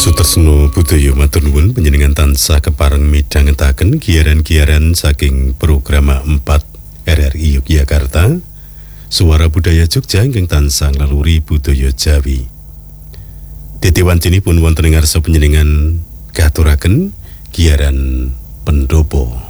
Sutresno budaya matur nuwun panjenengan tansah kepareng midhangetaken giaran-giaran saking program 4 RRI Yogyakarta. Suara Budaya Jogja ingkang tansah nglaluri budaya Jawi. Dadi wancinipun wonten ing ngarsa panjenengan katuraken giaran pendopo.